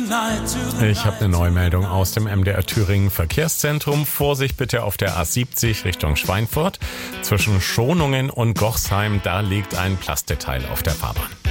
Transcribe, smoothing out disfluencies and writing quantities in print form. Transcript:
Ich habe eine Neumeldung aus dem MDR Thüringen Verkehrszentrum. Vorsicht bitte auf der A70 Richtung Schweinfurt. Zwischen Schonungen und Gochsheim, da liegt ein Plastikteil auf der Fahrbahn.